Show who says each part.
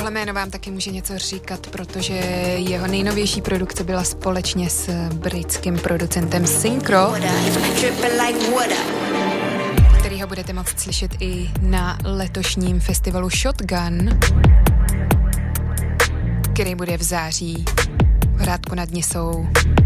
Speaker 1: Tohle jméno vám taky může něco říkat, protože jeho nejnovější produkce byla společně s britským producentem Synchro, kterýho budete moct slyšet i na letošním festivalu Shotgun, který bude v září v Hrádku nad Nisou.